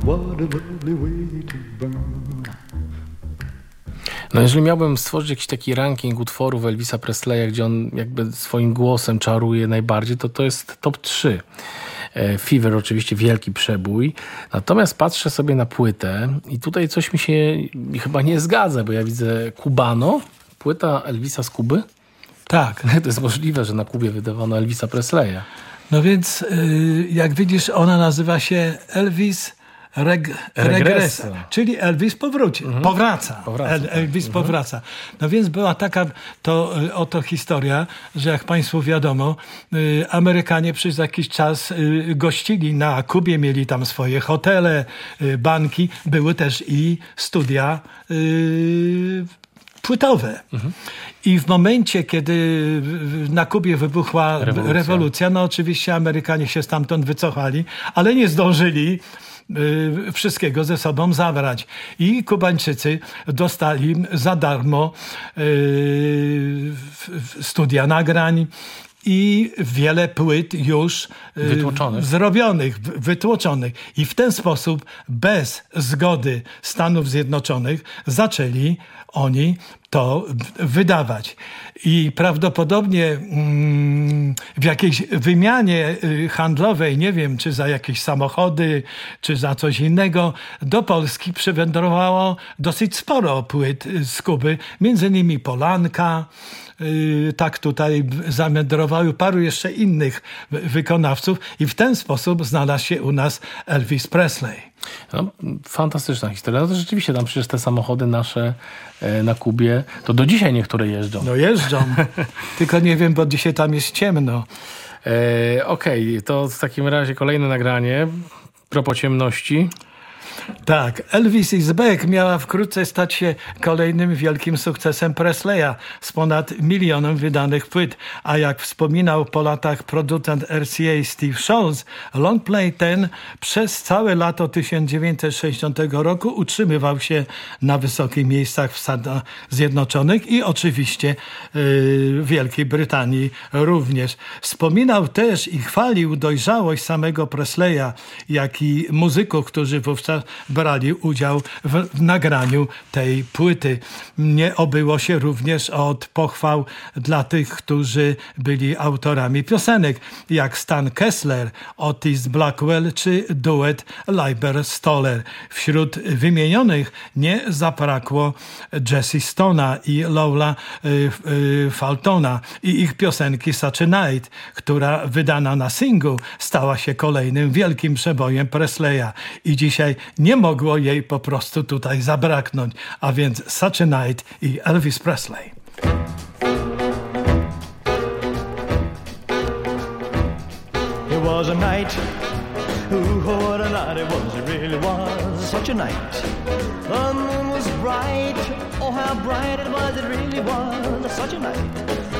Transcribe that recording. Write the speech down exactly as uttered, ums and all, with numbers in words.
what a lovely way to burn. No jeżeli miałbym stworzyć jakiś taki ranking utworów Elvisa Presleya, gdzie on jakby swoim głosem czaruje najbardziej, to to jest top trzy. Fever oczywiście wielki przebój. Natomiast patrzę sobie na płytę i tutaj coś mi się chyba nie zgadza, bo ja widzę Cubano, płyta Elvisa z Kuby. Tak. To jest możliwe, że na Kubie wydawano Elvisa Presleya. No więc jak widzisz, ona nazywa się Elvis Reg- Regresa, czyli Elvis powróci, mhm. powraca. powraca El- Elvis tak. powraca. No więc była taka to, oto historia, że jak Państwu wiadomo, y, Amerykanie przez jakiś czas y, gościli na Kubie, mieli tam swoje hotele, y, banki, były też i studia y, płytowe. Mhm. I w momencie, kiedy na Kubie wybuchła rewolucja. rewolucja, no oczywiście Amerykanie się stamtąd wycofali, ale nie zdążyli wszystkiego ze sobą zabrać. I Kubańczycy dostali za darmo yy, studia nagrań i wiele płyt już wytłoczonych. zrobionych, wytłoczonych. I w ten sposób, bez zgody Stanów Zjednoczonych, zaczęli oni to wydawać. I prawdopodobnie mm, w jakiejś wymianie handlowej, nie wiem, czy za jakieś samochody, czy za coś innego, do Polski przywędrowało dosyć sporo płyt z Kuby, między innymi Polanka, Yy, tak tutaj zawędrowały paru jeszcze innych wykonawców i w ten sposób znalazł się u nas Elvis Presley. No, fantastyczna historia. No to rzeczywiście tam przecież te samochody nasze e, na Kubie, to do dzisiaj niektóre jeżdżą. No jeżdżą, tylko nie wiem, bo dzisiaj tam jest ciemno. E, Okej, okay, to w takim razie kolejne nagranie. Propos ciemności. Tak, Elvis is Back miała wkrótce stać się kolejnym wielkim sukcesem Presleya z ponad milionem wydanych płyt, a jak wspominał po latach producent R C A Steve Sholes, longplay ten przez całe lato tysiąc dziewięćset sześćdziesiątego roku utrzymywał się na wysokich miejscach w Stanach Zjednoczonych i oczywiście yy, w Wielkiej Brytanii również. Wspominał też i chwalił dojrzałość samego Presleya, jak i muzyków, którzy wówczas brali udział w nagraniu tej płyty. Nie obyło się również od pochwał dla tych, którzy byli autorami piosenek, jak Stan Kessler, Otis Blackwell czy duet Leiber Stoller. Wśród wymienionych nie zabrakło Jessie Stone'a i Lola y, y, Faltona i ich piosenki Such a Night, która wydana na singlu stała się kolejnym wielkim przebojem Presleya i dzisiaj nie mogło jej po prostu tutaj zabraknąć, a więc Such a Night i Elvis Presley. It was a night, ooh, what a night it was, it really was such a night. The moon was bright, oh how bright it was, it really was such a night.